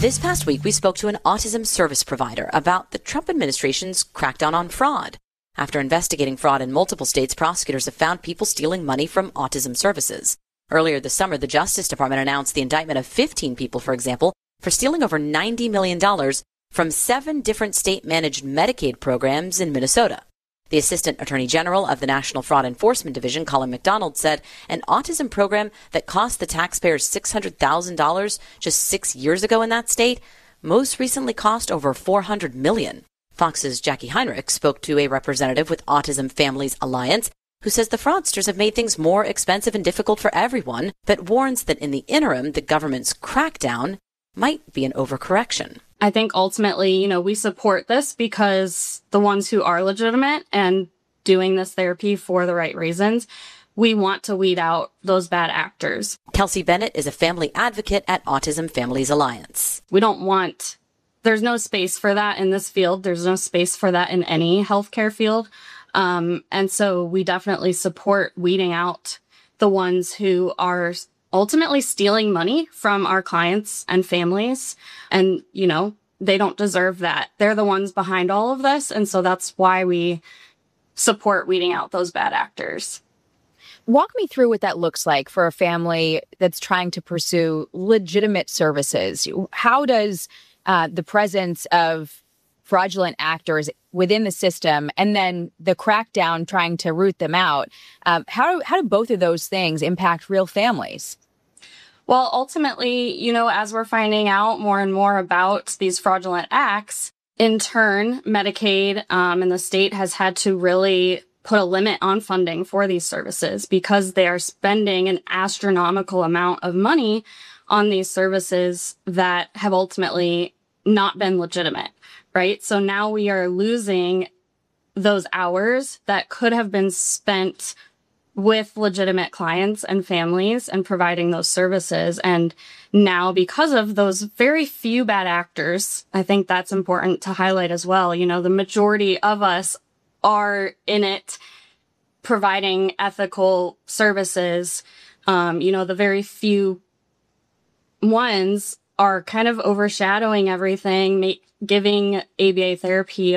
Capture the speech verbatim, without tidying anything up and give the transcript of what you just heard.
This past week, we spoke to an autism service provider about the Trump administration's crackdown on fraud. After investigating fraud in multiple states, prosecutors have found people stealing money from autism services. Earlier this summer, the Justice Department announced the indictment of fifteen people, for example, for stealing over ninety million dollars from seven different state-managed Medicaid programs in Minnesota. The Assistant Attorney General of the National Fraud Enforcement Division, Colin McDonald, said an autism program that cost the taxpayers six hundred thousand dollars just six years ago in that state most recently cost over four hundred million dollars. Fox's Jackie Heinrich spoke to a representative with Autism Families Alliance who says the fraudsters have made things more expensive and difficult for everyone, but warns that in the interim, the government's crackdown might be an overcorrection. I think ultimately, you know, we support this because the ones who are legitimate and doing this therapy for the right reasons, we want to weed out those bad actors. Kelsey Bennett is a family advocate at Autism Families Alliance. We don't want, there's no space for that in this field. There's no space for that in any healthcare field. Um, and so we definitely support weeding out the ones who are ultimately stealing money from our clients and families. And, you know, they don't deserve that. They're the ones behind all of this. And so that's why we support weeding out those bad actors. Walk me through what that looks like for a family that's trying to pursue legitimate services. How does uh, the presence of fraudulent actors within the system and then the crackdown trying to root them out, um, how, how do both of those things impact real families? Well, ultimately, you know, as we're finding out more and more about these fraudulent acts, in turn, Medicaid um, and the state has had to really put a limit on funding for these services because they are spending an astronomical amount of money on these services that have ultimately not been legitimate, right? So now we are losing those hours that could have been spent with legitimate clients and families and providing those services. And now because of those very few bad actors, I think that's important to highlight as well. You know, the majority of us are in it providing ethical services. Um, you know, the very few ones are kind of overshadowing everything, make, giving A B A therapy